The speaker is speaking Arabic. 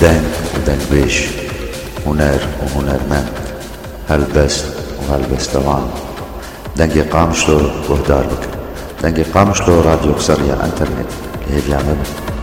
دنگ ودنگ بيش، هنر وهنرمند، هلبست وهلبستوان. دنگی قامشلو وهدار بك، دنگی قامشلو راديو سريع انترنت اللي هي بيعمل